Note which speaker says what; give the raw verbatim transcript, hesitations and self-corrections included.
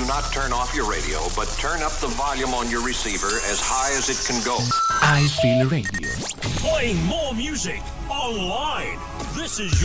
Speaker 1: not turn off your radio, but turn up the volume on your receiver as high as it can go.
Speaker 2: I Feel Radio.
Speaker 3: Playing more music online. This is your